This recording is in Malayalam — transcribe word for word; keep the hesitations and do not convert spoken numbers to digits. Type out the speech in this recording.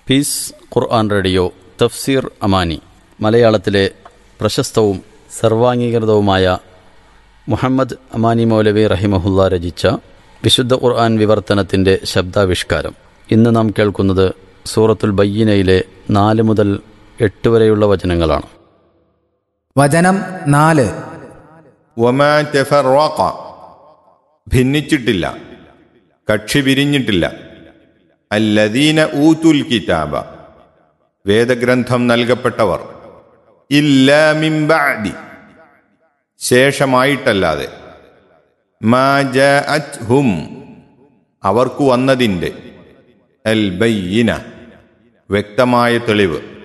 പീസ് ഖുർആൻ റേഡിയോ തഫ്സീർ അമാനി മലയാളത്തിലെ പ്രശസ്തവും സർവാംഗീകൃതവുമായ മുഹമ്മദ് അമാനി മൗലവി റഹിമഹുല്ല രചിച്ച വിശുദ്ധ ഖുർആൻ വിവർത്തനത്തിൻ്റെ ശബ്ദാവിഷ്കാരം. ഇന്ന് നാം കേൾക്കുന്നത് സൂറത്തുൽ ബയ്യിനയിലെ നാല് മുതൽ എട്ട് വരെയുള്ള വചനങ്ങളാണ്. വചനം നാല്. വമാ തഫറഖ, ഭിന്നിച്ചിട്ടില്ല, കക്ഷി പിരിഞ്ഞിട്ടില്ല. അല്ലദീന ഊതുൽ കിതാബ, വേദഗ്രന്ഥം നൽകപ്പെട്ടവർ. ഇല്ലാ മിൻ ബഅദി, ശേഷമായിട്ടല്ലാതെ. മാ ജാഅത്ഹും, അവർക്കു വന്നതിൻ്റെ. അൽ ബയ്യിന, വ്യക്തമായ തെളിവ്.